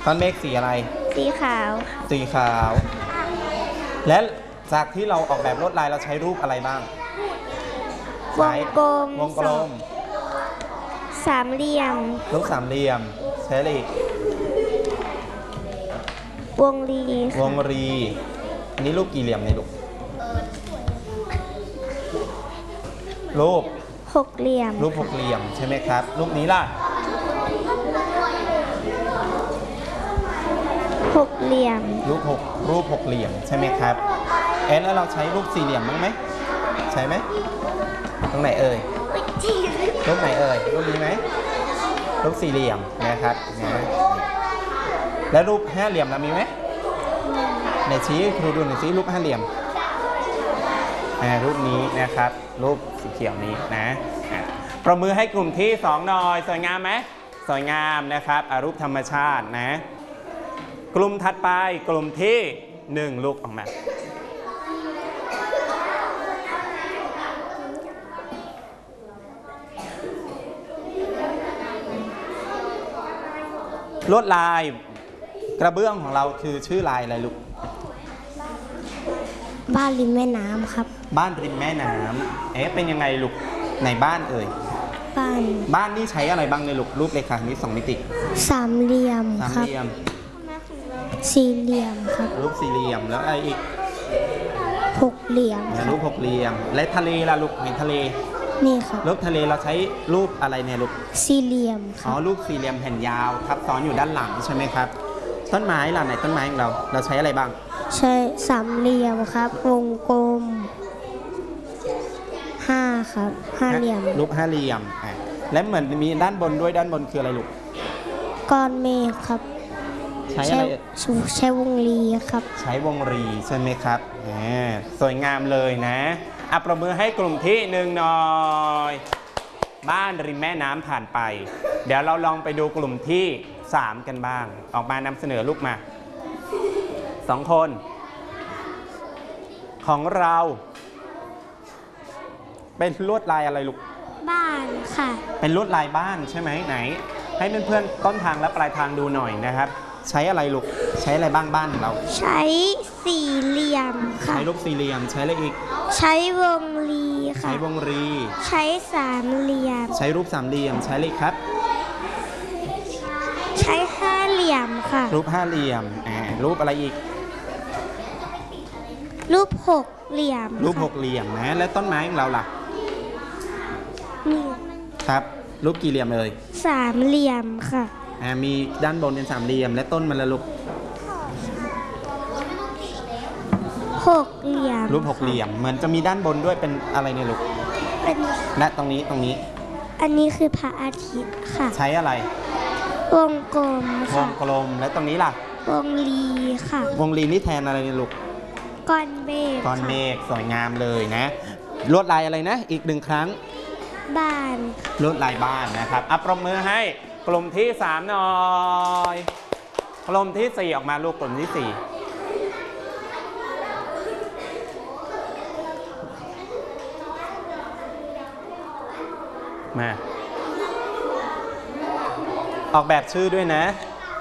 ก้อนเมฆสีอะไรสีขาวสีขาวและจากที่เราออกแบบลวดลายเราใช้รูปอะไรบ้างวงกลมวงกลมสามเหลี่ยมรูปสามเหลี่ยมใช้อะไรอีกวงรีวงรีอันนี้รูปกี่เหลี่ยมเนี่ยรูปหกเหลี่ยมรูปหกเหลี่ยมใช่ไหมครับรูปนี้ล่ะหกเหลี่ยมรูปหกเหลี่ยมใช่ไหมครับแล้วเราใช้รูปสี่เหลี่ยมบ้างไหมใช่ไหมตรงไหนเอ่ยรูปไหนเอ่ยรูปนี้ไหมรูปสี่เหลี่ยมนะครับนะแล้วรูปห้าเหลี่ยมเรามีไหมในชี้ครูดูหน่อยสิรูปห้าเหลี่ยมรูปนี้นะครับรูปสีเขียวนี้นะประมือให้กลุ่มที่2หน่อยสวยงามไหมสวยงามนะครับรูปธรรมชาตินะกลุ่มถัดไปกลุ่มที่1ลูกออกมาลวดลายกระเบื้องของเราคือชื่อลายอะไรลูกบ้านริมแม่น้ำครับบ้านริมแม่น้ำเป็นยังไงลูกในบ้านเอ่ยบ้านนี่ใช้อะไรบ้างในลูกรูปเลขาคณิต2มิติสามเหลี่ยมครับสี่เหลี่ยมครับรูปสี่เหลี่ยมแล้วอะไรอีกหกเหลี่ยมรูปหกเหลี่ยมและทะเลล่ะลูกเห็นทะเลนี่ครับรูปทะเลเราใช้รูปอะไรเนี่ยลูกสี่เหลี่ยมรูปสี่เหลี่ยมแผ่นยาวทับซ้อนอยู่ด้านหลังใช่ไหมครับต้นไม้ล่ะไหนต้นไม้ของเราใช้อะไรบ้างใช้สามเหลี่ยมครับวงกลม5ครับห้าเหลี่ยมรูปห้าเหลี่ยมและเหมือนมีด้านบนด้วยด้านบนคืออะไรลูกก้อนเมฆครับใช้อะไรใช้วงรีครับใช้วงรีใช่ไหมครับสวยงามเลยนะประมือให้กลุ่มที่1หน่อยบ้านริมแม่น้ำผ่านไปเดี๋ยวเราลองไปดูกลุ่มที่3กันบ้างออกมานำเสนอลูกมา2คนของเราเป็นลวดลายอะไรลูกบ้านค่ะเป็นลวดลายบ้านใช่ไหมไหนให้เพื่อนๆต้นทางและปลายทางดูหน่อยนะครับใช้อะไรลูกใช้อะไรบ้างบ้านของเราใช้สี่เหลี่ยมค่ะใช้รูปสี่เหลี่ยมใช้อะไรอีกใช้วงรีค่ะใช้วงรีใช้สามเหลี่ยมใช้รูปสามเหลี่ยมใช้อะไรครับใช้ห้าเหลี่ยมค่ะรูปห้าเหลี่ยมรูปอะไรอีกรูปหกเหลี่ยมรูปหกเหลี่ยมนะและต้นไม้ของเราล่ะนี่ครับรูปกี่เหลี่ยมเลยสามเหลี่ยมค่ะมีด้านบนเป็นสามเหลี่ยมและต้นมันละลูกหกเหลี่ยมรูปหกเหลี่ยมเหมือนจะมีด้านบนด้วยเป็นอะไรเนี่ยลูกเป็นและตรงนี้อันนี้คือพระอาทิตย์ค่ะใช้อะไรวงกลมค่ะวงกลมและตรงนี้ล่ะวงรีค่ะวงรีนี่แทนอะไรเนี่ยลูกก้อนเมฆก้อนเมฆสวยงามเลยนะลวดลายอะไรนะอีก1ครั้งบ้านลวดลายบ้านนะครับปรบมือให้กลุ่มที่3หน่อยกลุ่มที่4ออกมาลูกกลุ่มที่4มาออกแบบชื่อด้วยนะ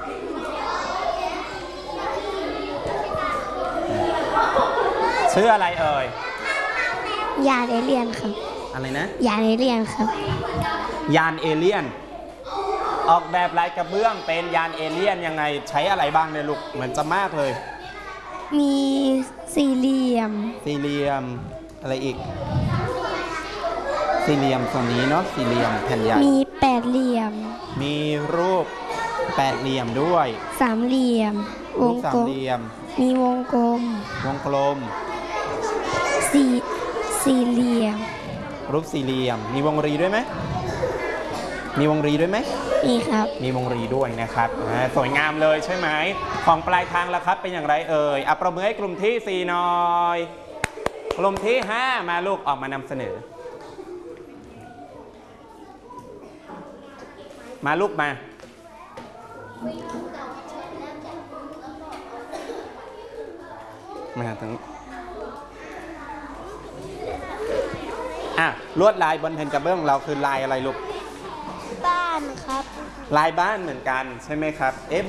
ชื่ออะไรเอ่ยยานเอเลี่ยนครับอะไรนะยานเอเลี่ยนครับยานเอเลี่ยนออกแบบลายกระเบื้องเป็นยานเอเลี่ยนยังไงใช้อะไรบ้างเนี่ยลูกเหมือนจะมากเลยมีสี่เหลี่ยมอะไรอีกสี่เหลี่ยมส่วนนี้เนาะสี่เหลี่ยมแผ่นใหญ่มีแปดเหลี่ยมมีรูปแปดเหลี่ยมด้วยสามเหลี่ยมวงกลมมีวงกลมสี่เหลี่ยมรูปสี่เหลี่ยมมีวงรีด้วยไหมมีครับมีวงรีด้วยนะครับสวยงามเลยใช่ไหมของปลายทางแล้วครับเป็นอย่างไรเอ่ยประมือให้กลุ่มที่4หน่อยกลุ่มที่5มาลูกออกมานำเสนอมาลูกมาถึงลวดลายบนแผ่นกระเบื้องเราคือลายอะไรลูกบ้านครับลายบ้านเหมือนกันใช่ไหมครับ